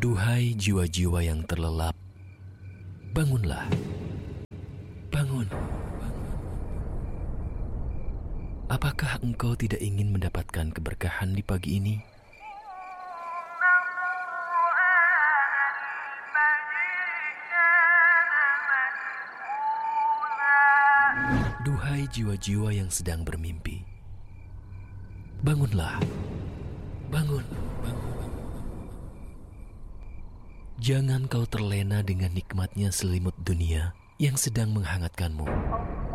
Duhai jiwa-jiwa yang terlelap, bangunlah, bangun. Apakah engkau tidak ingin mendapatkan keberkahan di pagi ini? Duhai jiwa-jiwa yang sedang bermimpi, bangunlah, bangun. Jangan kau terlena dengan nikmatnya selimut dunia yang sedang menghangatkanmu.